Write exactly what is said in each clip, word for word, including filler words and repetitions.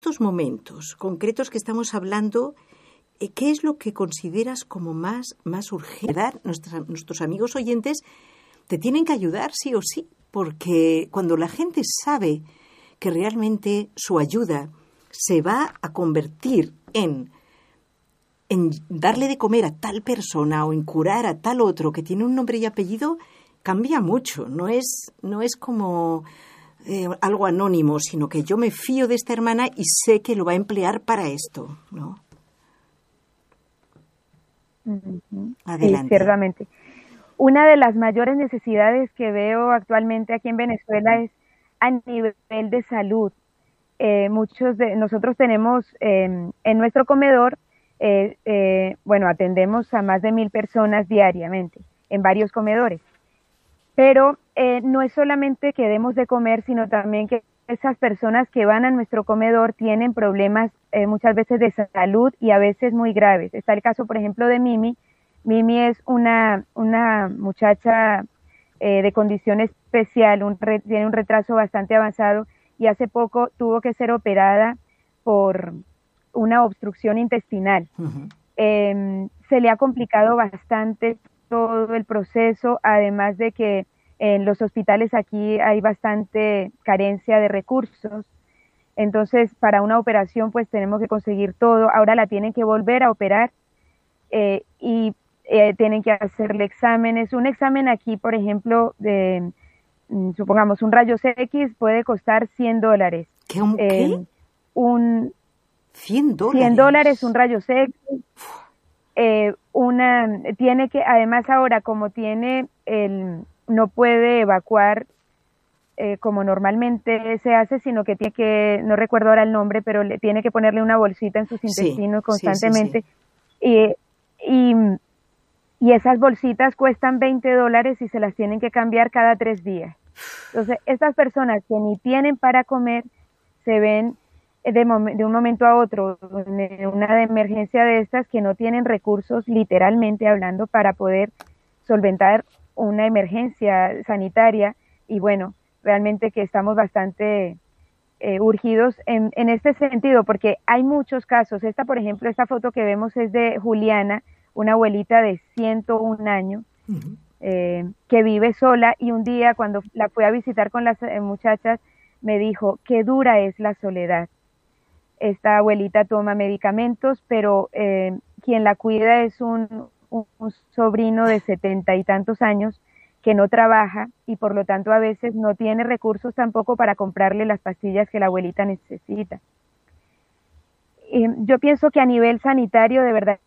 estos momentos concretos que estamos hablando, eh, ¿qué es lo que consideras como más, más urgente? Nuestros, nuestros amigos oyentes te tienen que ayudar sí o sí, porque cuando la gente sabe que realmente su ayuda se va a convertir en, en darle de comer a tal persona o en curar a tal otro que tiene un nombre y apellido, cambia mucho. No es, no es como eh, algo anónimo, sino que yo me fío de esta hermana y sé que lo va a emplear para esto, ¿no? Uh-huh. Adelante. Sí, ciertamente. Una de las mayores necesidades que veo actualmente aquí en Venezuela es a nivel de salud. Eh, muchos de nosotros tenemos eh, en nuestro comedor, eh, eh, bueno, atendemos a más de mil personas diariamente en varios comedores. Pero eh, no es solamente que demos de comer, sino también que esas personas que van a nuestro comedor tienen problemas eh, muchas veces de salud y a veces muy graves. Está el caso, por ejemplo, de Mimi. Mimi es una, una muchacha eh, de condición especial, un re, tiene un retraso bastante avanzado y hace poco tuvo que ser operada por una obstrucción intestinal. Uh-huh. Eh, se le ha complicado bastante todo el proceso, además de que en los hospitales aquí hay bastante carencia de recursos. Entonces, para una operación, pues tenemos que conseguir todo. Ahora la tienen que volver a operar eh, y eh, tienen que hacerle exámenes. Un examen aquí, por ejemplo, de, supongamos, un rayos X puede costar cien dólares. ¿Qué? ¿Un qué? Eh, un cien dólares. cien dólares, un rayos X. Eh, una, tiene que, además ahora, como tiene el, no puede evacuar eh, como normalmente se hace, sino que tiene que, no recuerdo ahora el nombre, pero le tiene que ponerle una bolsita en sus intestinos sí, constantemente. Sí, sí, sí. Y, y, y esas bolsitas cuestan veinte dólares y se las tienen que cambiar cada tres días. Entonces, estas personas que ni tienen para comer, se ven de, mom- de un momento a otro en una de emergencia de estas que no tienen recursos, literalmente hablando, para poder solventar una emergencia sanitaria. Y bueno, realmente que estamos bastante eh, urgidos en, en este sentido, porque hay muchos casos. Esta, por ejemplo, esta foto que vemos es de Juliana, una abuelita de ciento un años, uh-huh. eh, que vive sola, y un día cuando la fui a visitar con las eh, muchachas, me dijo, qué dura es la soledad. Esta abuelita toma medicamentos, pero eh, quien la cuida es un, un, un sobrino de setenta y tantos años que no trabaja y por lo tanto a veces no tiene recursos tampoco para comprarle las pastillas que la abuelita necesita. Y yo pienso que a nivel sanitario, de verdad,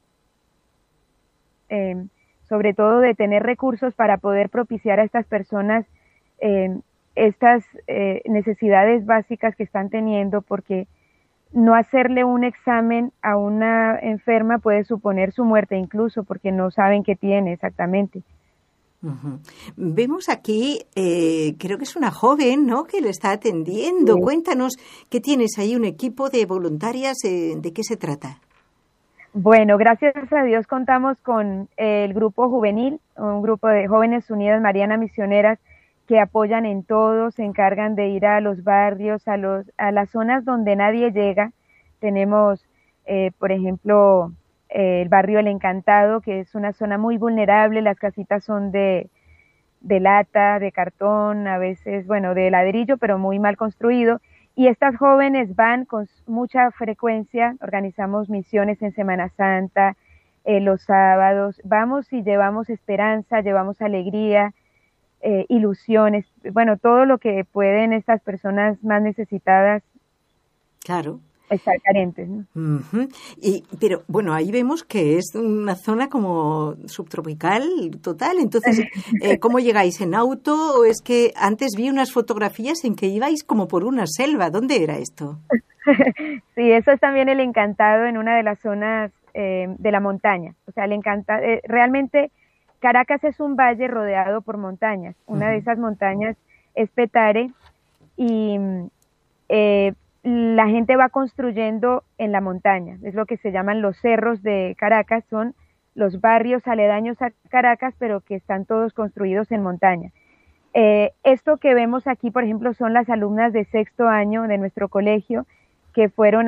eh, sobre todo de tener recursos para poder propiciar a estas personas eh, estas eh, necesidades básicas que están teniendo, porque no hacerle un examen a una enferma puede suponer su muerte incluso, porque no saben qué tiene exactamente. Uh-huh. Vemos aquí, eh, creo que es una joven, ¿no?, que le está atendiendo. Sí. Cuéntanos, ¿qué tienes ahí? ¿Un equipo de voluntarias? Eh, ¿De qué se trata? Bueno, gracias a Dios contamos con el grupo juvenil, un grupo de Jóvenes Unidas Marianas Misioneras que apoyan en todo, se encargan de ir a los barrios, a los a las zonas donde nadie llega. Tenemos, eh, por ejemplo, eh, el barrio El Encantado, que es una zona muy vulnerable. Las casitas son de, de lata, de cartón, a veces, bueno, de ladrillo, pero muy mal construido. Y estas jóvenes van con mucha frecuencia, organizamos misiones en Semana Santa, eh, los sábados, vamos y llevamos esperanza, llevamos alegría, Eh, ilusiones, bueno, todo lo que pueden estas personas más necesitadas, claro, estar carentes, ¿no? Uh-huh. Y, pero bueno, ahí vemos que es una zona como subtropical total. Entonces, eh, ¿cómo llegáis? ¿En auto? ¿O es que antes vi unas fotografías en que ibais como por una selva? ¿Dónde era esto? Sí, eso es también El Encantado, en una de las zonas eh, de la montaña. O sea, el Encantado, eh, realmente Caracas es un valle rodeado por montañas. Una uh-huh. de esas montañas es Petare y eh, la gente va construyendo en la montaña. Es lo que se llaman los cerros de Caracas, son los barrios aledaños a Caracas, pero que están todos construidos en montaña. Eh, esto que vemos aquí, por ejemplo, son las alumnas de sexto año de nuestro colegio que fueron